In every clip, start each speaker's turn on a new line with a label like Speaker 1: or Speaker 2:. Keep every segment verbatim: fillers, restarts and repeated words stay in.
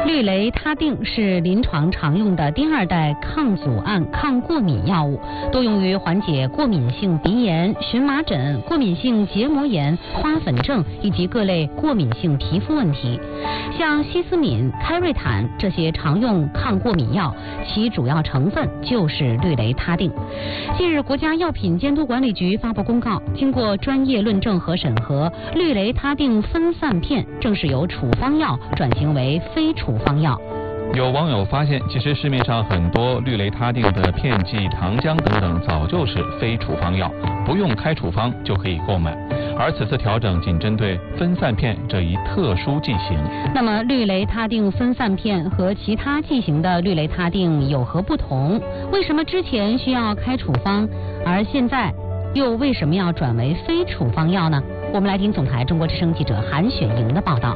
Speaker 1: 氯雷他定是临床常用的第二代抗组胺抗过敏药物，多用于缓解过敏性鼻炎、荨麻疹、过敏性结膜炎、花粉症以及各类过敏性皮肤问题。像西司敏、开瑞坦这些常用抗过敏药，其主要成分就是氯雷他定。近日，国家药品监督管理局发布公告，经过专业论证和审核，氯雷他定分散片正式由处方药转型为非处方药。
Speaker 2: 有网友发现，其实市面上很多氯雷他定的片剂、糖浆等等，早就是非处方药，不用开处方就可以购买。而此次调整仅针对分散片这一特殊剂型。
Speaker 1: 那么，氯雷他定分散片和其他剂型的氯雷他定有何不同？为什么之前需要开处方，而现在又为什么要转为非处方药呢？我们来听总台中国之声记者韩雪莹的报道。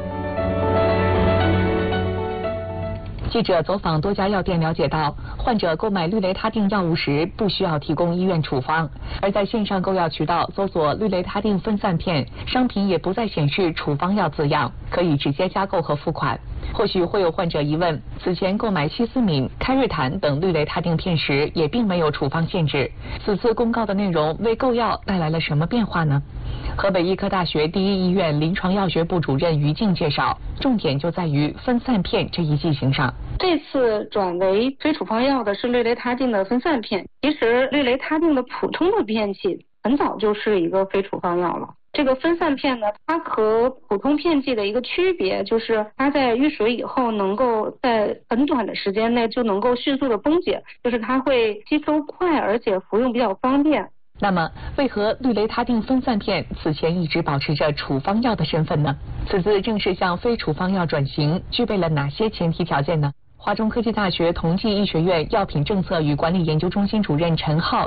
Speaker 3: 记者走访多家药店了解到，患者购买氯雷他定药物时不需要提供医院处方，而在线上购药渠道搜索氯雷他定分散片，商品也不再显示处方药字样，可以直接加购和付款。或许会有患者疑问，此前购买西司敏、开瑞坦等氯雷他定片时也并没有处方限制，此次公告的内容为购药带来了什么变化呢？河北医科大学第一医院临床药学部主任于静介绍，重点就在于分散片这一剂型上。
Speaker 4: 这次转为非处方药的是氯雷他定的分散片，其实氯雷他定的普通的片剂很早就是一个非处方药了。这个分散片呢，它和普通片剂的一个区别就是它在遇水以后能够在很短的时间内就能够迅速的崩解，就是它会吸收快，而且服用比较方便。
Speaker 3: 那么，为何氯雷他定分散片此前一直保持着处方药的身份呢？此次正式向非处方药转型，具备了哪些前提条件呢？华中科技大学同济医学院药品政策与管理研究中心主任陈浩